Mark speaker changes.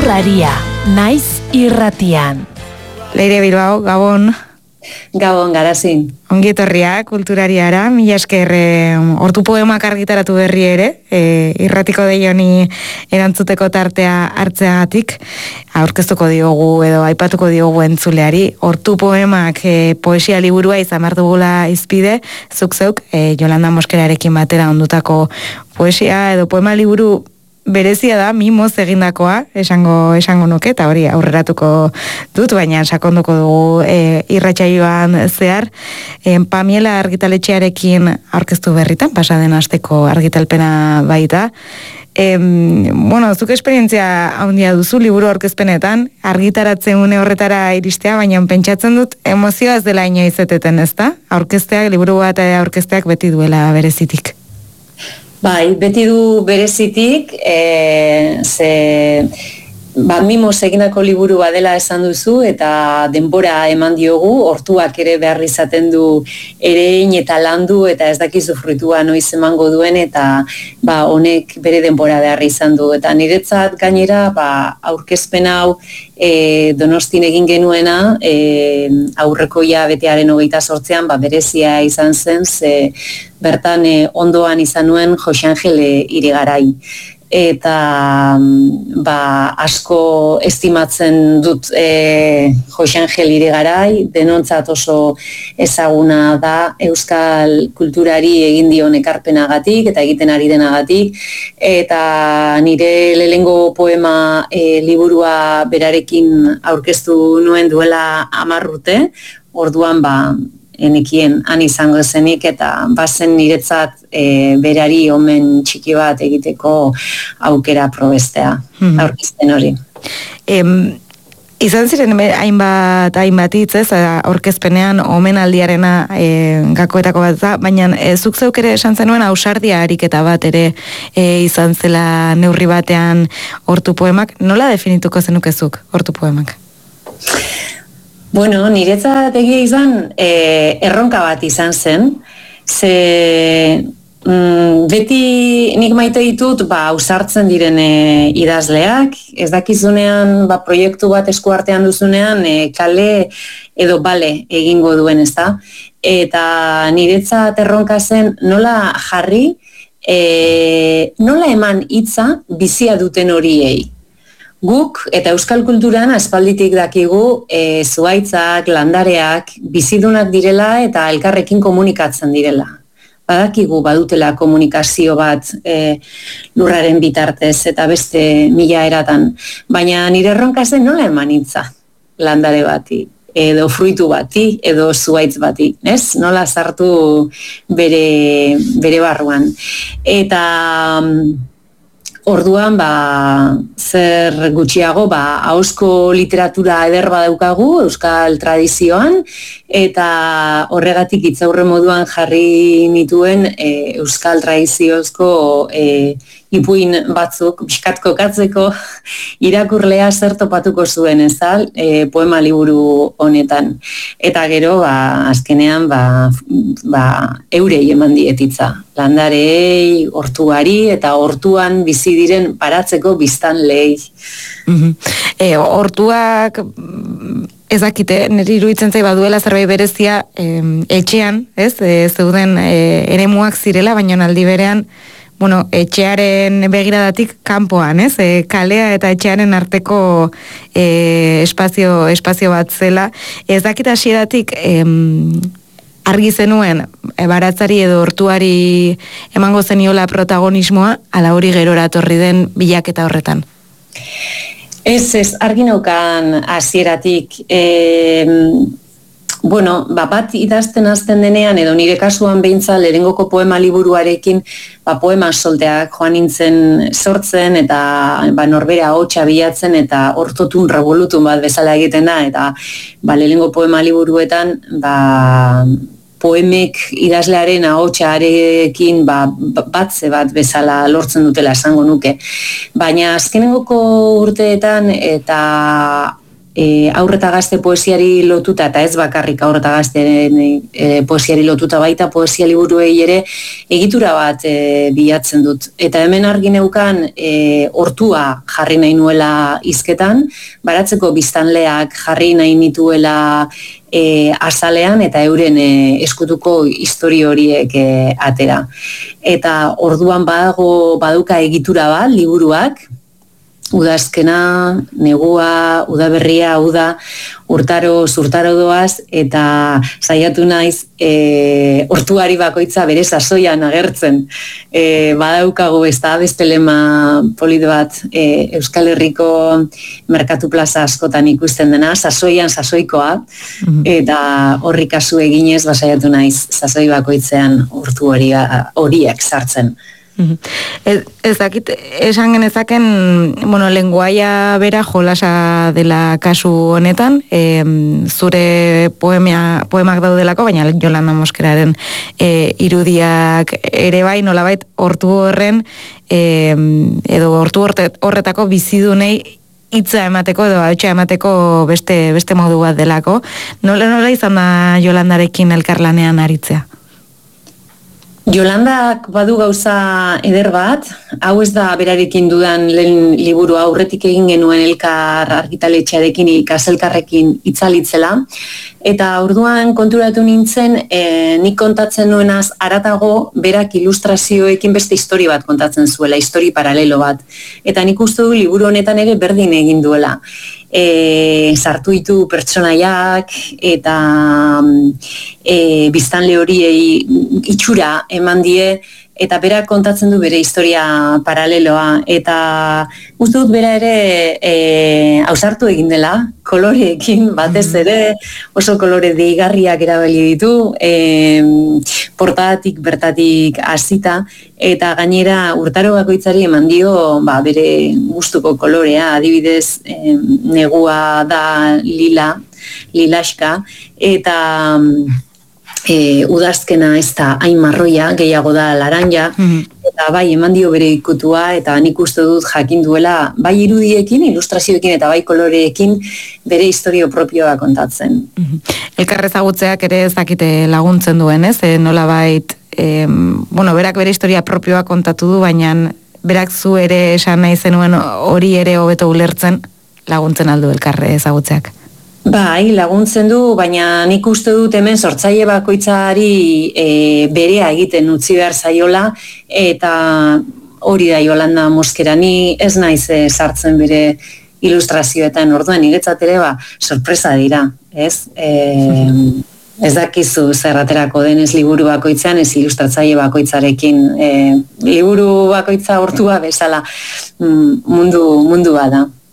Speaker 1: Kulturaria, naiz irratian.
Speaker 2: Leire Bilbao, Gabon.
Speaker 3: Gabon, Garazi.
Speaker 2: Ongi etorria Kulturariara, mila esker ortu poemak argitaratu berri ere, irratiko deioni erantzuteko tartea hartzeagatik, aurkeztuko diogu edo aipatuko diogu entzuleari. Ortu poemak poesia liburua izan behar dugula izpide, zuk zeuk, Jolanda Moskerarekin batera ondutako poesia edo poema liburu berezia da, mimoz egindakoa, esango nuke, eta hori aurreratuko dut, baina sakonduko dugu irratsaioan zehar. Pamiela argitaletxearekin aurkeztu berritan, pasaden asteko argitalpena baita. Zuk esperientzia handia duzu liburu aurkezpenetan, argitaratzen une horretara iristea, baina pentsatzen dut emozioa ez dela inoiz eteten, ezta? Aurkezteak, liburu bat aurkezteak beti duela berezitik.
Speaker 3: Bai, beti du berezitik, mimoz egindako liburu badela esan duzu, eta denbora eman diogu, hortuak ere behar izaten du erein eta landu, eta ez dakizu fruitua noiz emango duen, eta honek bere denbora behar izan du. Eta niretzat gainera, aurkezpen hau Donostin egin genuena, aurrekoia betearen 28an, berezia izan zen, bertan ondoan izan nuen Jose Angel Irigarai. Eta asko estimatzen dut Jose Angel Irigarai, denontzat oso ezaguna da euskal kulturari egin dion ekarpenagatik eta egiten ari denagatik, eta nire lehengo poema liburua berarekin aurkeztu nuen duela 10 urte, orduan enekien han izango zenik, eta bazen niretzat berari omen txiki bat egiteko aukera probestea, aurkezten hori.
Speaker 2: Izan ziren hainbat hitz, ez, aurkezpenean omenaldiarena gakoetako bat da, baina zuk zeuk ere esan zenuen ausardia ariketa bat ere izan zela neurri batean ortu poemak. Nola definituko zenukezuk ortu poemak?
Speaker 3: Bueno, niretzat egia izan erronka bat izan zen, beti nik maite ditut ausartzen diren idazleak, ez dakizunean proiektu bat eskuartean duzunean kale edo bale egingo duen, ezta? Eta niretzat erronka zen nola jarri, nola eman hitza bizia duten horiei. Guk eta euskal kulturan aspalditik dakigu zuhaitzak, landareak, bizidunak direla eta elkarrekin komunikatzen direla. Badakigu badutela komunikazio bat lurraren bitartez eta beste 1000 eratan. Baina nire erronka zen nola eman hitza landare bati, edo fruitu bati, edo zuhaitz bati, ez? Nola sartu bere barruan. Eta orduan, zer gutxiago, ahozko literatura eder badaukagu, euskal tradizioan, eta horregatik hitzaurre moduan jarri nituen euskal tradiziozko ipuin batzuk, pixkat kokatzeko irakurlea zer topatuko zuen, ezal, poema liburu honetan. Eta gero, azkenean, eurei eman dietitza. Landarei, hortuari, eta hortuan bizi diren paratzeko biztanleei.
Speaker 2: Hortuak, ezakite, niri iruditzen zai baduela zerbait berezia etxean, ez? Zeuden eremuak zirela, baina aldi berean, etxearen begiradatik kanpoan, ez? Kalea eta etxearen arteko espazio bat zela. Ez dakit hasieratik argi zenuen baratzari edo hortuari emango zeniola protagonismoa, ala hori gerora etorri den bilaketa horretan?
Speaker 3: Ez, argi naukan hasieratik. Bat idazten hasten denean, edo nire kasuan behintzat lehenengoko poema liburuarekin, poema solteak joan nintzen sortzen, eta norbera hotxa bilatzen, eta hortotun revolutun bat bezala egiten da, eta lehenengo poema liburuetan, poemek idazlearen ahotsarekin batze bat bezala lortzen dutela esango nuke. Baina azkenengoko urteetan eta haur eta gazte poesiari lotuta, eta ez bakarrik haur eta gazteen poesiari lotuta, baita poesia liburuei ere egitura bat bilatzen dut. Eta hemen argi neukan hortua jarri nahi nuela hizketan, baratzeko biztanleak jarri nahi nituela azalean eta euren eskutuko historia horiek atera. Eta orduan baduka egitura bat, liburuak, udazkena, negua, udaberria, uda, urtaro, zurtaro doaz, eta saiatu naiz hortuari bakoitza bere sasoian agertzen. Badaukagu beste lema polit bat Euskal Herriko merkatu plaza askotan ikusten dena, sasoian sasoikoa, eta horri kasu eginez saiatu naiz sasoi bakoitzean hortu horiek sartzen.
Speaker 2: Ez dakit, esan genezaken, lenguaia bera jolasa dela kasu honetan, zure poemak daudelako, baina Yolanda Mosqueraren irudiak ere bai, nolabait hortu horren, edo hortu horretako bizidunei hitza emateko edo hautsa emateko beste modu bat delako. Nola izan da Yolandarekin elkarlanean aritzea?
Speaker 3: Yolandak badu gauza eder bat, hau ez da berarekin dudan lehen liburu aurretik egin genuen elkar argitaletxearekin ikaselkarrekin itzalitzela, eta orduan konturatu nintzen, nik kontatzen nuenaz aratago berak ilustrazioekin beste histori bat kontatzen zuela, histori paralelo bat. Eta nik uste du liburu honetan ere berdin egin duela. Sartu ditu pertsonaiak eta biztanle horiei itxura eman die, eta berak kontatzen du bere historia paraleloa, eta uste dut bera ere ausartu egin dela, koloreekin batez ere, oso kolore deigarriak erabili ditu, portadatik bertatik hasita, eta gainera urtaro bakoitzari eman dio bere gustuko kolorea, adibidez negua da lilaxka, eta udazkena ez da hain marroia, gehiago da laranja, eta bai eman dio bere ikutua, eta nik uste dut jakin duela bai irudiekin, ilustrazioekin eta bai koloreekin bere historio propioa kontatzen.
Speaker 2: Elkar ezagutzeak ere ez dakite laguntzen duen, ez? Nolabait, berak bere historia propioa kontatu du, baina berak zu ere esan nahi zenuen hori ere hobeto ulertzen laguntzen aldu elkar ezagutzeak.
Speaker 3: Bai, laguntzen du, baina nik uste dut hemen sortzaile bakoitzari berea egiten utzi behar zaiola, eta hori da Yolanda Mosquera, ni ez naiz sartzen bere ilustrazioetan, orduan niretzat ere sorpresa dira, ez? Ez dakizu zer aterako denez liburu bakoitzean, ez ilustratzaile bakoitzarekin, liburu bakoitza hortua bezala mundua da.